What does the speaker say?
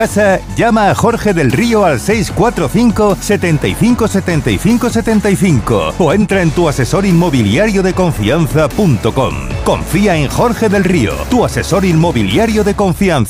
Llama a Jorge del Río al 645 75 75 75 o entra en tuasesorinmobiliariodeconfianza.com. Confía en Jorge del Río, tu asesor inmobiliario de confianza.